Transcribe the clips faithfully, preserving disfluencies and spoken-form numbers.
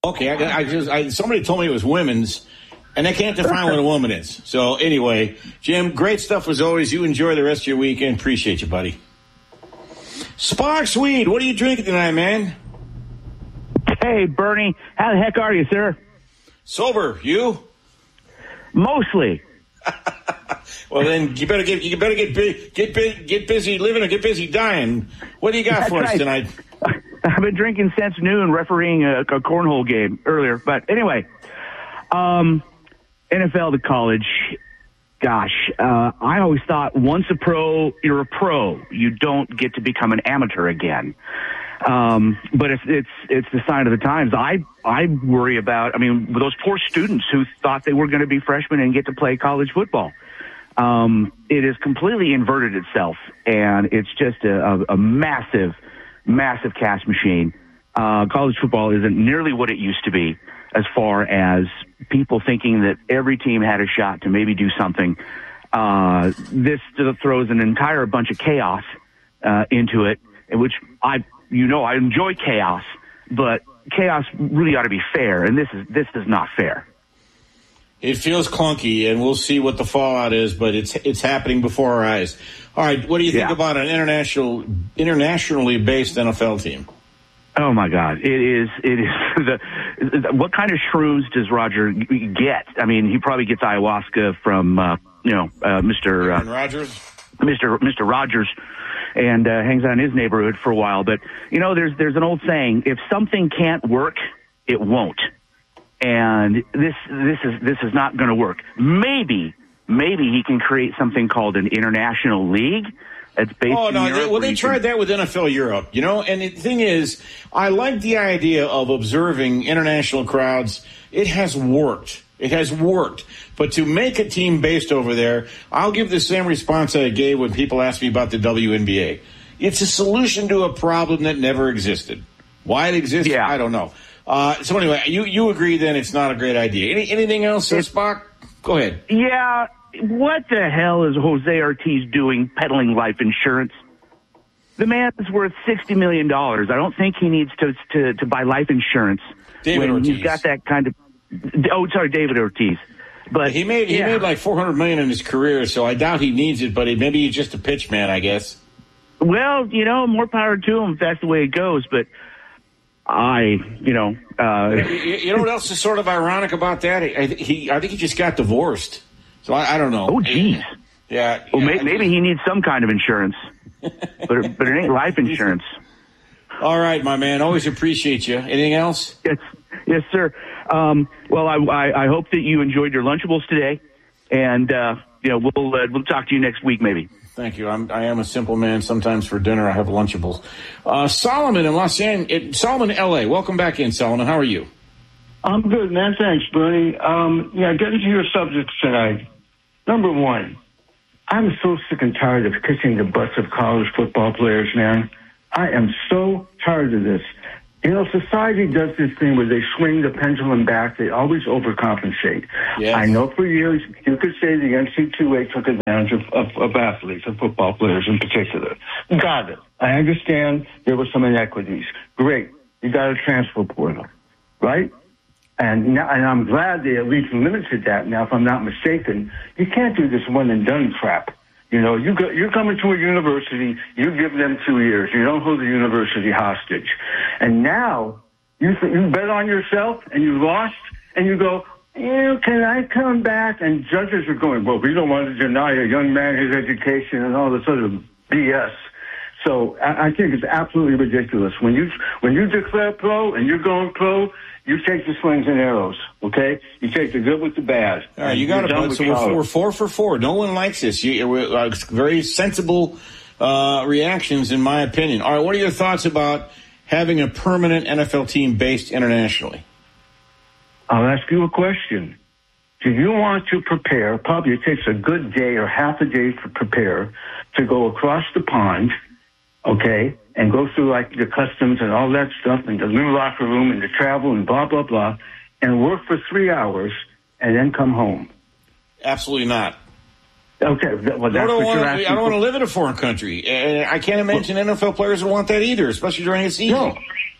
Okay, I, I just I, somebody told me it was women's, and they can't define what a woman is. So anyway, Jim, great stuff as always. You enjoy the rest of your weekend. Appreciate you, buddy. Spark Sweet, what are you drinking tonight, man? Hey, Bernie, how the heck are you, sir? Sober, you? Mostly. Well, then you better get you better get get get busy living or get busy dying. What do you got That's for us right. tonight? I've been drinking since noon, refereeing a, a cornhole game earlier. But anyway, um, N F L to college. Gosh, uh, I always thought once a pro, you're a pro. You don't get to become an amateur again. Um, but it's, it's, it's the sign of the times. I, I worry about, I mean, those poor students who thought they were going to be freshmen and get to play college football. Um, it has completely inverted itself, and it's just a, a, a massive, massive cash machine. Uh, college football isn't nearly what it used to be as far as people thinking that every team had a shot to maybe do something. Uh, this throws an entire bunch of chaos, uh, into it, in which I, you know, I enjoy chaos, but chaos really ought to be fair, and this is, this is not fair. It feels clunky, and we'll see what the fallout is, but it's it's happening before our eyes. All right, what do you think Yeah. about an international, internationally based N F L team? Oh my God! It is. It is. The, what kind of shrooms does Roger get? I mean, he probably gets ayahuasca from uh, you know uh, Mister Uh, Rogers, Mister Mister Rogers, and uh, hangs out in his neighborhood for a while. But you know, there's there's an old saying: if something can't work, it won't. And this this is this is not going to work. Maybe maybe he can create something called an international league. That's based oh, no, in Europe, they, well, they tried can... that with N F L Europe, you know, and the thing is, I like the idea of observing international crowds. It has worked. It has worked. But to make a team based over there, I'll give the same response that I gave when people asked me about the W N B A. It's a solution to a problem that never existed. Why it exists, yeah. I don't know. Uh, so anyway, you, you agree then it's not a great idea. Any, anything else, uh, Spock? Go ahead. Yeah. What the hell is Jose Ortiz doing peddling life insurance? The man is worth sixty million dollars. I don't think he needs to to, to buy life insurance. David when Ortiz. He's got that kind of... Oh, sorry, David Ortiz. But he made he yeah. made like four hundred million dollars in his career, so I doubt he needs it, but he, maybe he's just a pitch man, I guess. Well, you know, more power to him if that's the way it goes, but I, you know... Uh, you, you know what else is sort of ironic about that? He, he I think he just got divorced. So I, I don't know. Oh, geez. Yeah. Well, yeah, may, maybe he needs some kind of insurance, but but it ain't life insurance. All right, my man. Always appreciate you. Anything else? Yes, yes, sir. Um, well, I, I I hope that you enjoyed your Lunchables today, and uh, you know we'll uh, we'll talk to you next week maybe. Thank you. I'm I am a simple man. Sometimes for dinner I have Lunchables. Uh, Solomon in Los Angeles, Solomon, L A. Welcome back in, Solomon. How are you? I'm good, man. Thanks, Bernie. Um, yeah, getting to your subjects tonight. Number one, I'm so sick and tired of kissing the butts of college football players, man. I am so tired of this. You know, society does this thing where they swing the pendulum back. They always overcompensate. Yes. I know for years you could say the N C double A took advantage of, of, of athletes, of football players in particular. Got it. I understand there were some inequities. Great. You got a transfer portal, right? And now, and I'm glad they at least limited that. Now, if I'm not mistaken, you can't do this one and done crap. You know, you go, you're coming to a university, you give them two years. You don't hold the university hostage. And now you you bet on yourself and you lost, and you go, you know, can I come back? And judges are going, well, we don't want to deny a young man his education and all this other B S. So I, I think it's absolutely ridiculous. When you when you declare pro and you're going pro, you take the slings and arrows, okay? You take the good with the bad. All right, you got it, bud. So we're, we're four for four. No one likes this. You, uh, very sensible uh, reactions, in my opinion. All right, what are your thoughts about having a permanent N F L team based internationally? I'll ask you a question. Do you want to prepare? Probably it takes a good day or half a day to prepare to go across the pond, okay, and go through like the customs and all that stuff and the new locker room and the travel and blah, blah, blah, and work for three hours and then come home? Absolutely not. Okay, well, that's I don't what want you're to, asking I don't for. want to live in a foreign country. Uh, I can't imagine well, N F L players would want that either, especially during a season. No.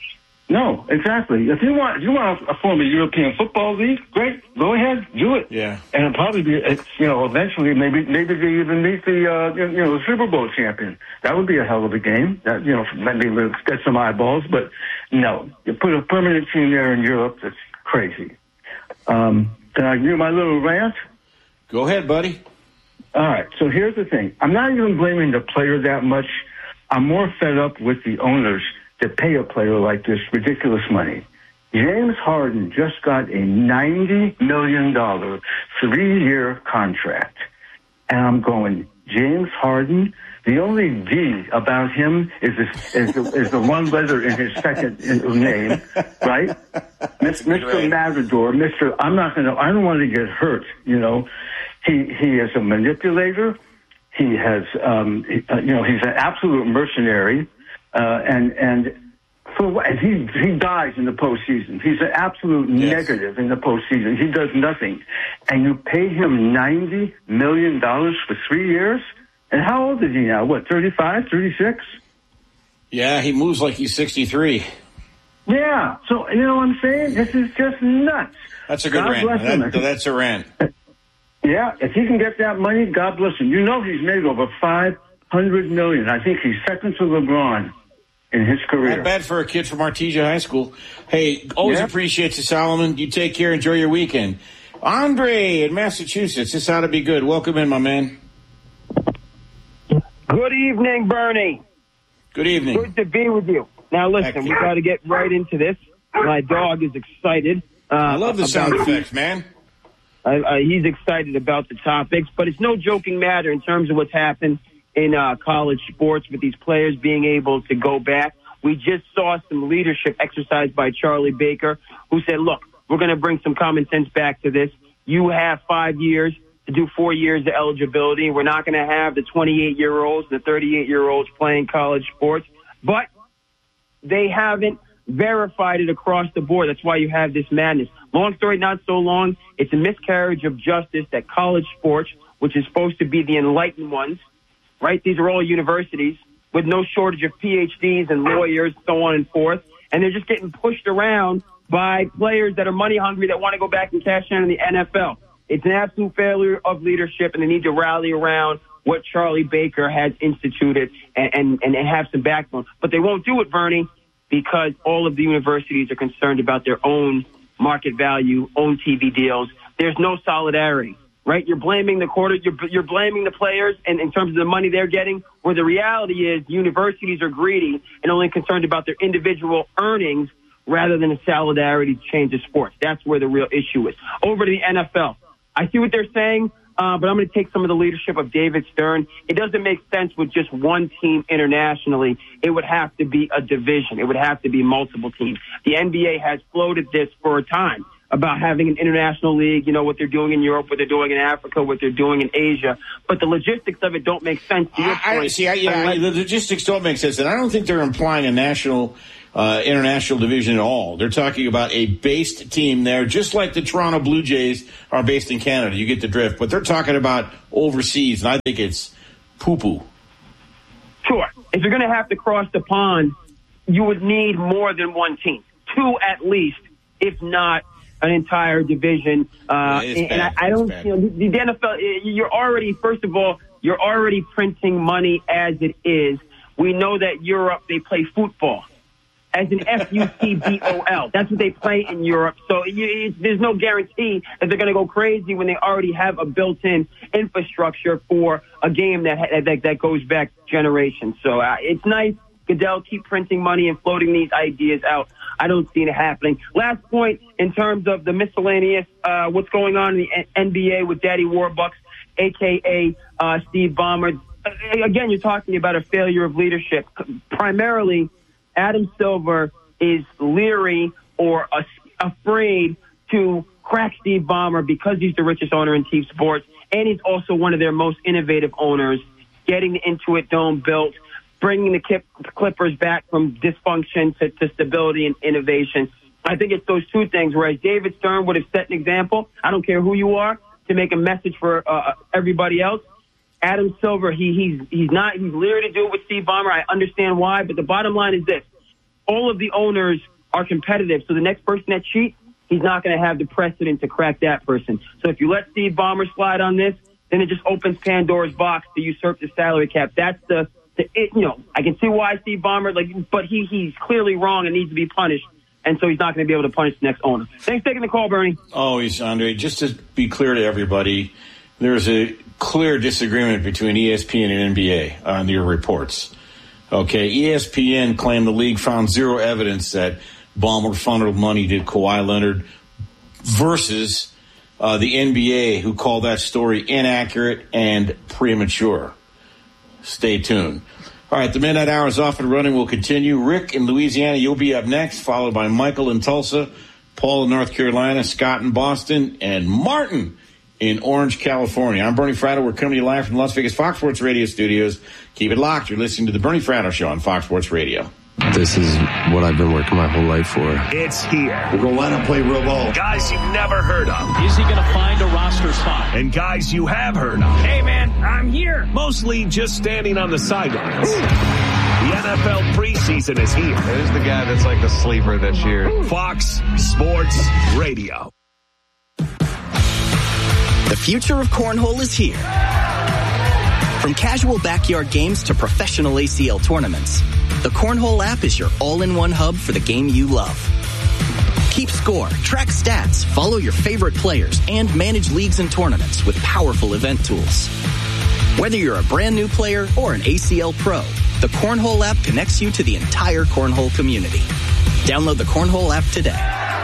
No, exactly. If you want, if you want to form a European football league, great, go ahead, do it. Yeah. And it'll probably be, it's, you know, eventually maybe maybe they even meet the uh, you know the Super Bowl champion. That would be a hell of a game. That you know maybe we'll get some eyeballs, but no, you put a permanent team there in Europe. That's crazy. Um, can I do my little rant? Go ahead, buddy. All right. So here's the thing. I'm not even blaming the player that much. I'm more fed up with the owners that pay a player like this ridiculous money. James Harden just got a ninety million dollars three-year contract. And I'm going, James Harden? The only D about him is this, is, the, is the one letter in his second name, right? Mister Matador, Mister I'm not going to, I don't want to get hurt, you know. He, he is a manipulator. He has, um, he, uh, you know, he's an absolute mercenary. Uh, and and for what, he he dies in the postseason. He's an absolute yes. negative in the postseason. He does nothing, and you pay him ninety million dollars for three years. And how old is he now? What, thirty-five, thirty-six? Yeah, he moves like he's sixty-three. Yeah, so you know what I'm saying? This is just nuts. That's a good God rant. That, that's a rant. Yeah, if he can get that money, God bless him. You know he's made over five hundred million dollars. I think he's second to LeBron in his career. Not bad for a kid from Artesia High School. Hey, always yeah. appreciate you, Solomon. You take care. Enjoy your weekend. Andre in Massachusetts. This ought to be good. Welcome in, my man. Good evening, Bernie. Good evening. Good to be with you. Now, listen, we got to get right into this. My dog is excited. Uh, I love the sound effects, man. Uh, uh, he's excited about the topics, but it's no joking matter in terms of what's happened in uh, college sports with these players being able to go back. We just saw some leadership exercised by Charlie Baker, who said, look, we're going to bring some common sense back to this. You have five years to do four years of eligibility. We're not going to have the twenty-eight-year-olds, the thirty-eight-year-olds playing college sports, but they haven't verified it across the board. That's why you have this madness. Long story, not so long. It's a miscarriage of justice that college sports, which is supposed to be the enlightened ones, right? These are all universities with no shortage of P H Ds and lawyers, so on and forth. And they're just getting pushed around by players that are money hungry that want to go back and cash in in the N F L. It's an absolute failure of leadership, and they need to rally around what Charlie Baker has instituted and, and, and have some backbone. But they won't do it, Bernie, because all of the universities are concerned about their own market value, own T V deals. There's no solidarity, right? You're blaming the quarter, you're, you're blaming the players and in terms of the money they're getting, where the reality is universities are greedy and only concerned about their individual earnings rather than a solidarity to change the sports. That's where the real issue is. Over to the N F L. I see what they're saying, uh, but I'm going to take some of the leadership of David Stern. It doesn't make sense with just one team internationally. It would have to be a division. It would have to be multiple teams. The N B A has floated this for a time about having an international league, you know, what they're doing in Europe, what they're doing in Africa, what they're doing in Asia. But the logistics of it don't make sense. To your I, I see. I, yeah, I, the logistics don't make sense. And I don't think they're implying a national Uh, international division at all. They're talking about a based team there, just like the Toronto Blue Jays are based in Canada. You get the drift. But they're talking about overseas, and I think it's poo-poo. Sure. If you're going to have to cross the pond, you would need more than one team. Two at least, if not an entire division. Uh, and and I, I don't, you know, the, the N F L, you're already, first of all, you're already printing money as it is. We know that Europe, they play football as an F U T B O L. That's what they play in Europe. So you, it, there's no guarantee that they're going to go crazy when they already have a built-in infrastructure for a game that that, that goes back generations. So uh, it's nice. Goodell, keep printing money and floating these ideas out. I don't see it happening. Last point in terms of the miscellaneous, uh, what's going on in the N B A with Daddy Warbucks, a k a. Uh, Steve Ballmer. Again, you're talking about a failure of leadership. Primarily, Adam Silver is leery or uh, afraid to crack Steve Ballmer because he's the richest owner in team sports, and he's also one of their most innovative owners, getting the Intuit Dome built, bringing the Clippers back from dysfunction to, to stability and innovation. I think it's those two things, whereas David Stern would have set an example, I don't care who you are, to make a message for uh, everybody else. Adam Silver, he, he's he's not he's leery to do it with Steve Ballmer. I understand why, but the bottom line is this: all of the owners are competitive. So the next person that cheats, he's not going to have the precedent to crack that person. So if you let Steve Ballmer slide on this, then it just opens Pandora's box to usurp the salary cap. That's the, the it, you know, I can see why Steve Ballmer, like, but he he's clearly wrong and needs to be punished. And so he's not going to be able to punish the next owner. Thanks for taking the call, Bernie. Always, Andre. Just to be clear to everybody, there's a clear disagreement between E S P N and N B A on your reports. Okay, E S P N claimed the league found zero evidence that Ballmer funneled money to Kawhi Leonard versus uh, the N B A, who called that story inaccurate and premature. Stay tuned. All right, the Midnight Hour is off and running. We'll continue. Rick in Louisiana, you'll be up next, followed by Michael in Tulsa, Paul in North Carolina, Scott in Boston, and Martin in Orange, California. I'm Bernie Fratto. We're coming to you live from the Las Vegas Fox Sports Radio studios. Keep it locked. You're listening to the Bernie Fratto Show on Fox Sports Radio. This is what I've been working my whole life for. It's here. We're going to line up, play real ball. Guys you've never heard of. Is he going to find a roster spot? And guys you have heard of. Hey, man, I'm here. Mostly just standing on the sidelines. The N F L preseason is here. There's the guy that's like the sleeper this year. Fox Sports Radio. The future of cornhole is here. From casual backyard games to professional A C L tournaments, the Cornhole app is your all-in-one hub for the game you love. Keep score, track stats, follow your favorite players, and manage leagues and tournaments with powerful event tools. Whether you're a brand new player or an A C L pro, the Cornhole app connects you to the entire cornhole community. Download the Cornhole app today.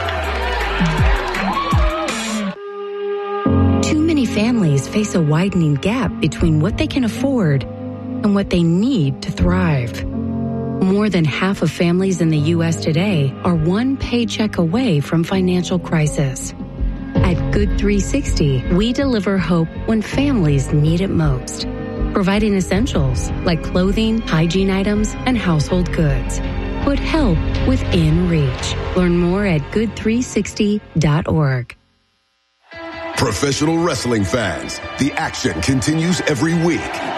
Too many families face a widening gap between what they can afford and what they need to thrive. More than half of families in the U S today are one paycheck away from financial crisis. At Good three sixty, we deliver hope when families need it most, providing essentials like clothing, hygiene items, and household goods. Put help within reach. Learn more at good three sixty dot org. Professional wrestling fans, the action continues every week.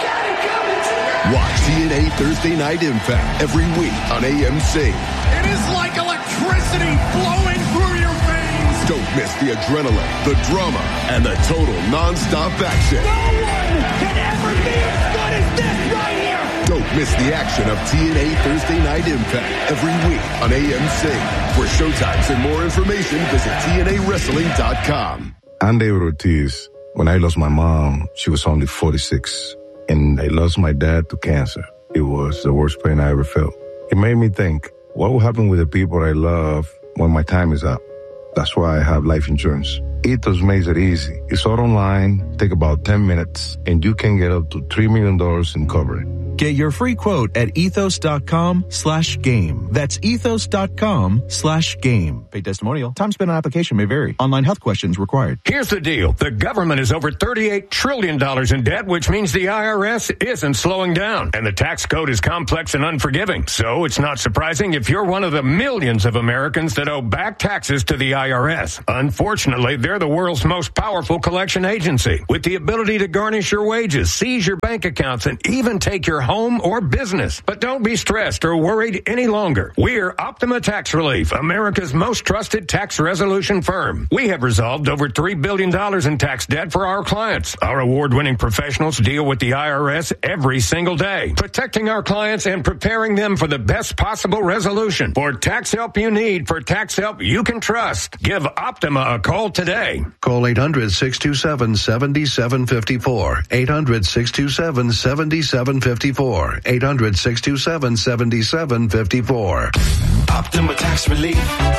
Watch T N A Thursday Night Impact every week on A M C. It is like electricity flowing through your veins. Don't miss the adrenaline, the drama, and the total non-stop action. No one can ever be as good as this right here. Don't miss the action of T N A Thursday Night Impact every week on A M C. For showtimes and more information, visit T N A wrestling dot com. I'm David Ortiz. When I lost my mom, she was only forty-six. And I lost my dad to cancer. It was the worst pain I ever felt. It made me think, what will happen with the people I love when my time is up? That's why I have life insurance. Ethos makes it easy. It's all online, take about ten minutes, and you can get up to three million dollars in coverage. Get your free quote at ethos.com slash game. That's ethos.com slash game. Paid testimonial. Time spent on application may vary. Online health questions required. Here's the deal. The government is over thirty-eight trillion dollars in debt, which means the I R S isn't slowing down. And the tax code is complex and unforgiving. So it's not surprising if you're one of the millions of Americans that owe back taxes to the I R S. Unfortunately, they're the world's most powerful collection agency with the ability to garnish your wages, seize your bank accounts, and even take your home or business. But don't be stressed or worried any longer. We're Optima Tax Relief, America's most trusted tax resolution firm. We have resolved over three billion dollars in tax debt for our clients. Our award-winning professionals deal with the I R S every single day, protecting our clients and preparing them for the best possible resolution. For tax help you need, for tax help you can trust, give Optima a call today. Call eight hundred, six two seven, seven seven five four. eight hundred, six two seven, seven seven five four. eight hundred, six two seven, seven seven five four. Optima Tax Relief.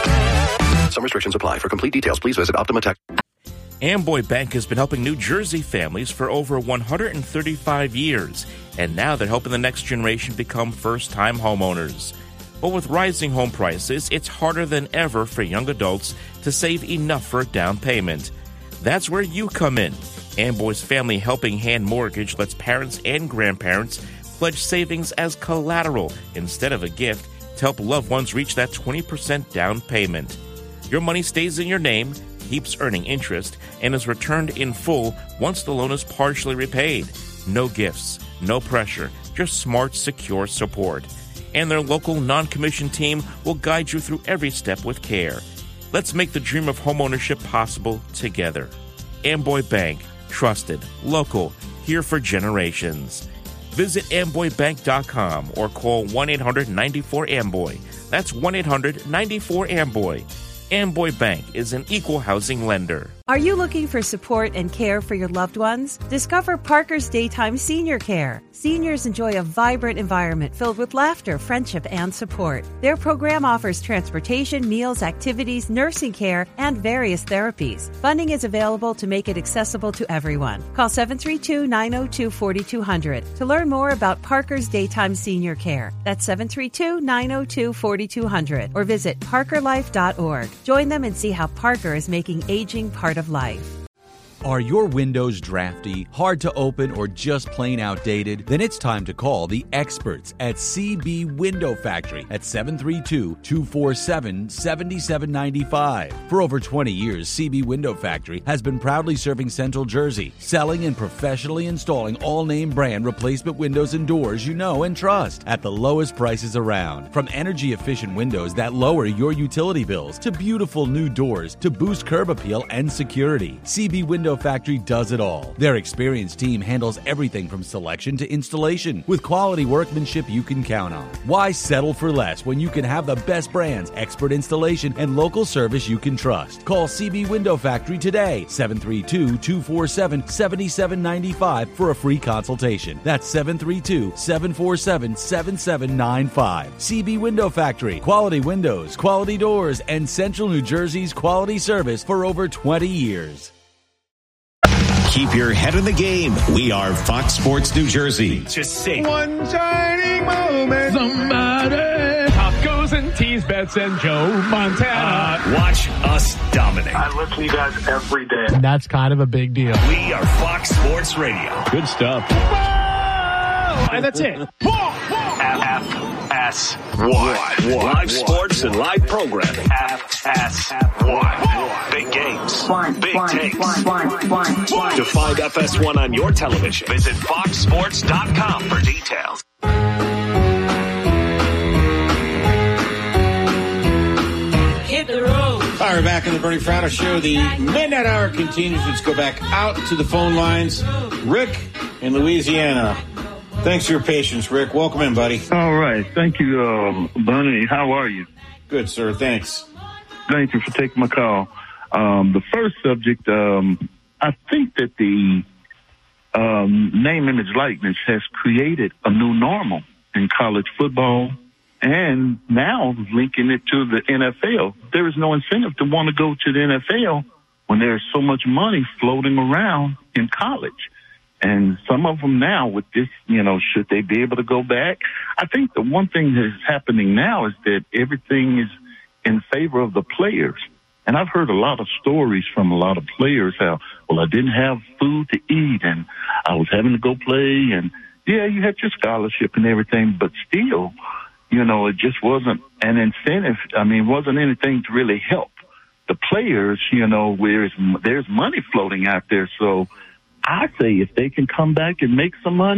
Some restrictions apply. For complete details, please visit Optima Tax. Amboy Bank has been helping New Jersey families for over one hundred thirty-five years, and now they're helping the next generation become first-time homeowners. But with rising home prices, it's harder than ever for young adults to save enough for a down payment. That's where you come in. Amboy's Family Helping Hand Mortgage lets parents and grandparents pledge savings as collateral instead of a gift to help loved ones reach that twenty percent down payment. Your money stays in your name, keeps earning interest, and is returned in full once the loan is partially repaid. No gifts, no pressure, just smart, secure support. and their local non-commissioned team will guide you through every step with care. Let's make the dream of homeownership possible together. Amboy Bank, trusted, local, here for generations. Visit amboy bank dot com or call one eight hundred nine four amboy. That's one eight hundred nine four amboy. Amboy Bank is an equal housing lender. Are you looking for support and care for your loved ones? Discover Parker's Daytime Senior Care. Seniors enjoy a vibrant environment filled with laughter, friendship, and support. Their program offers transportation, meals, activities, nursing care, and various therapies. Funding is available to make it accessible to everyone. Call seven three two, nine zero two, four two zero zero to learn more about Parker's Daytime Senior Care. That's seven three two, nine zero two, four two zero zero or visit parker life dot org. Join them and see how Parker is making aging part of life. Are your windows drafty, hard to open, or just plain outdated? Then it's time to call the experts at C B Window Factory at seven three two, two four seven, seven seven nine five. For over twenty years, C B Window Factory has been proudly serving Central Jersey, selling and professionally installing all-name brand replacement windows and doors you know and trust at the lowest prices around. From energy-efficient windows that lower your utility bills to beautiful new doors to boost curb appeal and security, C B Window Factory does it all. Their experienced team handles everything from selection to installation with quality workmanship you can count on. Why settle for less when you can have the best brands, expert installation, and local service you can trust? Call C B Window Factory today, seven three two, two four seven, seven seven nine five for a free consultation. That's seven three two, seven four seven, seven seven nine five. C B Window Factory, quality windows, quality doors, and Central New Jersey's quality service for over twenty years. Keep your head in the game. We are Fox Sports New Jersey. Just say one shining moment. Somebody. Top goes and tease bets and Joe Montana. Uh, watch us dominate. I listen to you guys every day. That's kind of a big deal. We are Fox Sports Radio. Good stuff. Whoa! And that's it. F S one. Live sports and live programming. F S one. Big games. Big takes. To find F S one on your television, visit fox sports dot com for details. Hit the road. All right, we're back in the Bernie Fratto Show. The midnight hour continues. Let's go back out to the phone lines. Rick in Louisiana. Thanks for your patience, Rick. Welcome in, buddy. All right. Thank you, um, Bernie. How are you? Good, sir. Thanks. Thank you for taking my call. Um, the first subject, um, I think that the um, name, image, likeness has created a new normal in college football, and now linking it to the N F L. There is no incentive to want to go to the N F L when there's so much money floating around in college. And some of them now with this, you know, should they be able to go back? I think the one thing that is happening now is that everything is in favor of the players. And I've heard a lot of stories from a lot of players how, well, I didn't have food to eat and I was having to go play. And, yeah, you had your scholarship and everything, but still, you know, it just wasn't an incentive. I mean, wasn't anything to really help the players, you know, where there's money floating out there. So I say if they can come back and make some money,